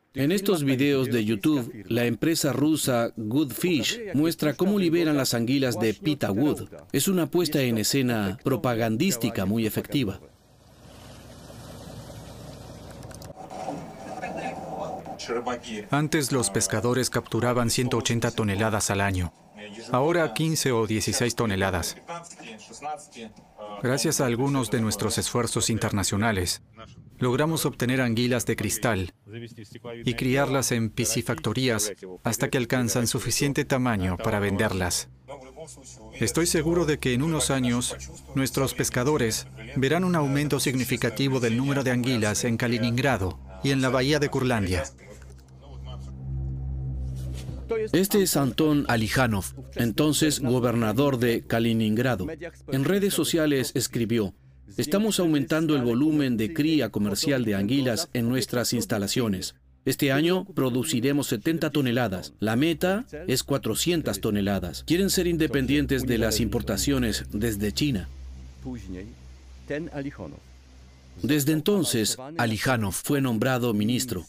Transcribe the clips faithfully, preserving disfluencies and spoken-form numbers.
En estos videos de YouTube, la empresa rusa Good Fish muestra cómo liberan las anguilas de Pita Wood. Es una puesta en escena propagandística muy efectiva. Antes los pescadores capturaban ciento ochenta toneladas al año. Ahora quince o dieciséis toneladas. Gracias a algunos de nuestros esfuerzos internacionales, logramos obtener anguilas de cristal y criarlas en piscifactorías hasta que alcanzan suficiente tamaño para venderlas. Estoy seguro de que en unos años nuestros pescadores verán un aumento significativo del número de anguilas en Kaliningrado y en la bahía de Curlandia. Este es Anton Alijanov, entonces gobernador de Kaliningrado. En redes sociales escribió: "Estamos aumentando el volumen de cría comercial de anguilas en nuestras instalaciones. Este año produciremos setenta toneladas. La meta es cuatrocientas toneladas. Quieren ser independientes de las importaciones desde China". Desde entonces, Alijanov fue nombrado ministro.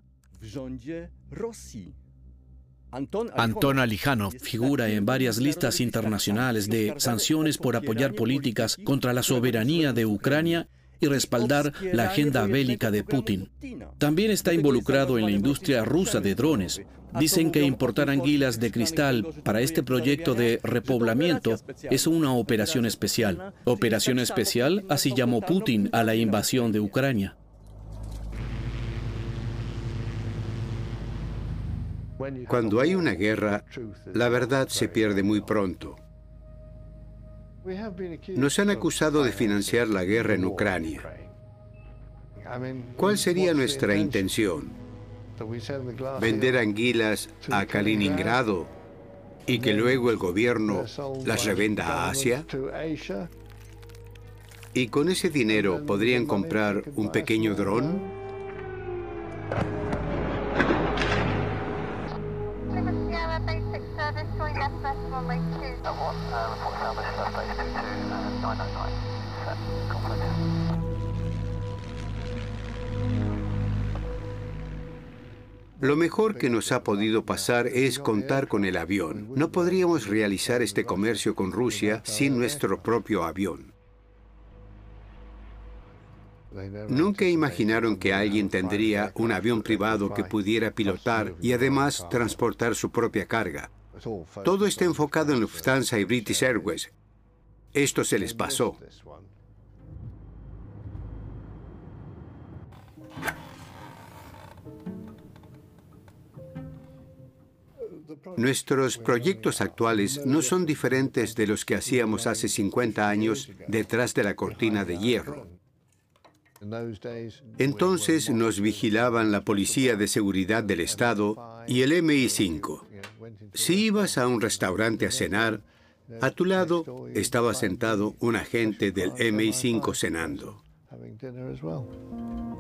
Anton Alijanov figura en varias listas internacionales de sanciones por apoyar políticas contra la soberanía de Ucrania y respaldar la agenda bélica de Putin. También está involucrado en la industria rusa de drones. Dicen que importar anguilas de cristal para este proyecto de repoblamiento es una operación especial. Operación especial, así llamó Putin a la invasión de Ucrania. Cuando hay una guerra, la verdad se pierde muy pronto. Nos han acusado de financiar la guerra en Ucrania. ¿Cuál sería nuestra intención? ¿Vender anguilas a Kaliningrado y que luego el gobierno las revenda a Asia? ¿Y con ese dinero podrían comprar un pequeño dron? Lo mejor que nos ha podido pasar es contar con el avión. No podríamos realizar este comercio con Rusia sin nuestro propio avión. Nunca imaginaron que alguien tendría un avión privado que pudiera pilotar y además transportar su propia carga. Todo está enfocado en Lufthansa y British Airways. Esto se les pasó. Nuestros proyectos actuales no son diferentes de los que hacíamos hace cincuenta años detrás de la cortina de hierro. Entonces nos vigilaban la Policía de Seguridad del Estado y el M I cinco. Si ibas a un restaurante a cenar, a tu lado estaba sentado un agente del M I cinco cenando.